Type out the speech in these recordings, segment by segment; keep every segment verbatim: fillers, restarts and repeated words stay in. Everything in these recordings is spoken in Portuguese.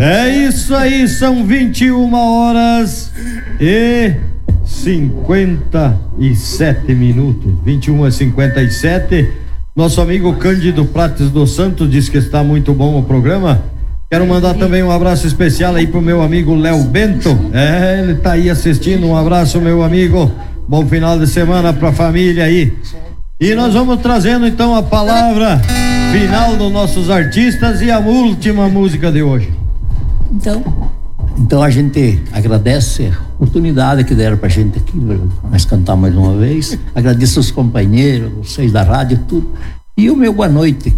É isso aí, são vinte e uma horas e cinquenta e sete minutos. vinte e uma e cinquenta e sete. Nosso amigo Cândido Prates dos Santos diz que está muito bom o programa. Quero mandar também um abraço especial aí pro meu amigo Léo Bento. É, ele tá aí assistindo. Um abraço, meu amigo. Bom final de semana pra família aí. E nós vamos trazendo então a palavra final dos nossos artistas e a última música de hoje. Então, então a gente agradece a oportunidade que deram pra gente aqui, nós cantar mais uma vez. Agradeço os companheiros, vocês da rádio, tudo. E o meu boa noite.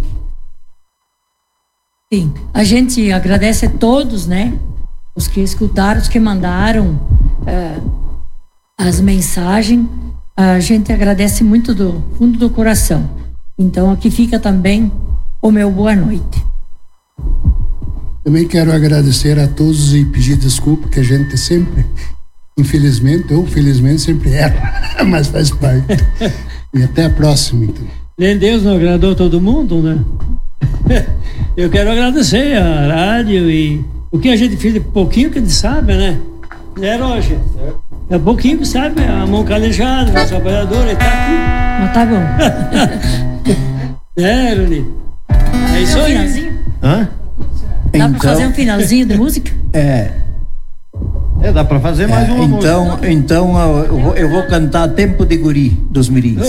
Sim, a gente agradece a todos, né? Os que escutaram, os que mandaram é, as mensagens. A gente agradece muito do fundo do coração. Então aqui fica também o meu boa noite. Também quero agradecer a todos e pedir desculpa, que a gente sempre, infelizmente ou felizmente, sempre erra, mas faz parte. E até a próxima, então. Nem Deus não agradou todo mundo, né? Eu quero agradecer a rádio e o que a gente fez, pouquinho que a gente sabe, né? Né, Roger? É pouquinho que sabe, a mão calejada, o trabalhador, ele tá aqui. Mas tá bom. É, Rony? É isso aí. Finalzinho? Hã? Dá então, pra fazer um finalzinho de música? É. É, dá pra fazer mais é, uma então, música. Então eu vou, eu vou cantar Tempo de Guri, dos Mirins.